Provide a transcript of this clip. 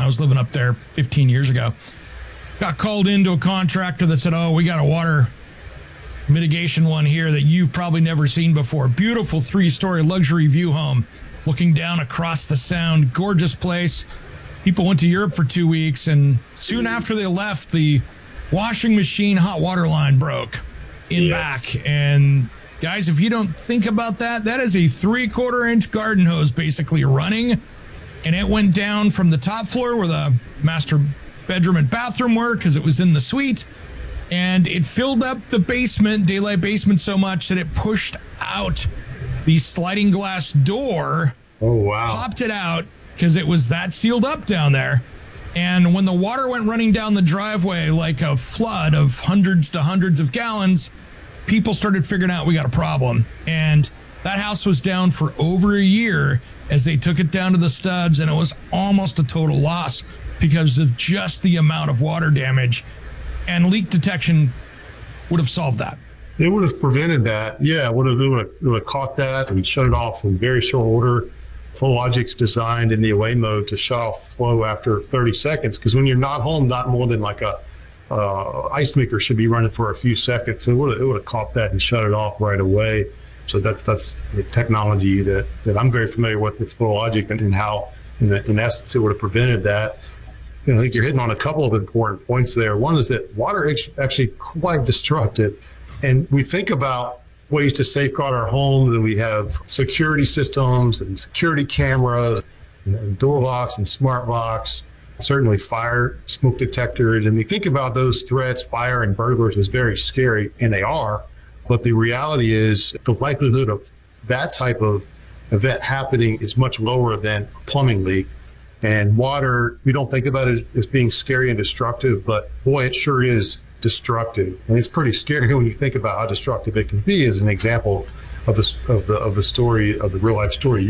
I was living up there 15 years ago. Got called into a contractor that said, oh, we got a water mitigation one here that you've probably never seen before. Beautiful 3-story luxury view home looking down across the sound. Gorgeous place. People went to Europe for 2 weeks, and soon after they left, the washing machine hot water line broke in back. And guys, if you don't think about that, that is a 3/4-inch garden hose basically running, and it went down from the top floor where the master bedroom and bathroom were, because it was in the suite, and it filled up the basement, daylight basement, so much that it pushed out the sliding glass door. Oh, wow. Popped it out because it was that sealed up down there. And when the water went running down the driveway like a flood of hundreds of gallons, people started figuring out we got a problem. And that house was down for over a year as they took it down to the studs, and it was almost a total loss because of just the amount of water damage. And leak detection would have solved that. It would have prevented that. Yeah, it would have caught that and shut it off in very short order. Flowlogic's designed in the away mode to shut off flow after 30 seconds, because when you're not home, not more than like a ice maker should be running for a few seconds. So it would have caught that and shut it off right away. So that's the technology that I'm very familiar with Flowlogic, and how, in essence, it would have prevented that. I think you're hitting on a couple of important points there. One is that water is actually quite destructive. And we think about ways to safeguard our homes, and we have security systems and security cameras and door locks and smart locks, certainly fire smoke detectors. And we think about those threats, fire and burglars, as very scary, and they are. But the reality is the likelihood of that type of event happening is much lower than a plumbing leak. And water, we don't think about it as being scary and destructive, but boy, it sure is destructive. And it's pretty scary when you think about how destructive it can be, as an example of the story, of the real life story